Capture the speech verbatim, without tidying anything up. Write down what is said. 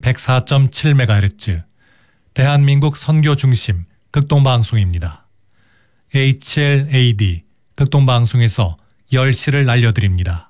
백사 점 칠 메가헤르츠 대한민국 선교 중심 극동방송입니다. 에이치엘에이디 극동방송에서 열 시를 알려드립니다.